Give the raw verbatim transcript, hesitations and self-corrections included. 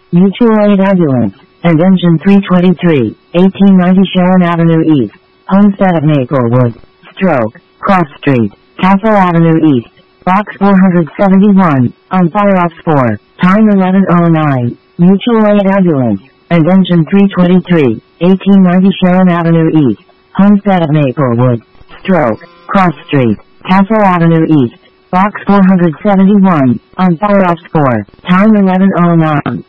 Mutual Aid Ambulance, and Engine three twenty-three, eighteen ninety Sharon Avenue East, Homestead at Maplewood, Stroke, Cross Street, Castle Avenue East, Box four seventy-one, on Fire Ops four, time eleven oh nine, Mutual Aid Ambulance, and Engine three twenty-three, eighteen ninety Sharon Avenue East, Homestead at Maplewood, Stroke, Cross Street, Castle Avenue East, Box four seventy-one, on Fire Ops four, time eleven oh nine.